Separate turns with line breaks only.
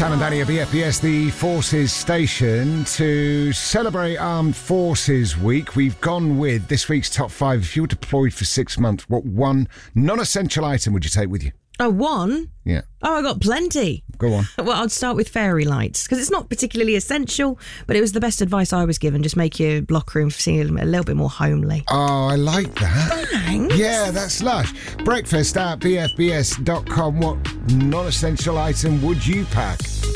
Cam and Danny at BFBS, the Forces station. To celebrate Armed Forces Week, we've gone with this week's top 5. If you were deployed for 6 months, what one non-essential item would you take with you?
Oh, one?
Yeah.
Oh, I got plenty.
Go on.
Well, I'd start with fairy lights, because it's not particularly essential, but it was the best advice I was given. Just make your locker room seem a little bit more homely.
Oh, I like that.
Thanks.
Yeah, that's lush. Breakfast at bfbs.com. What non-essential item would you pack?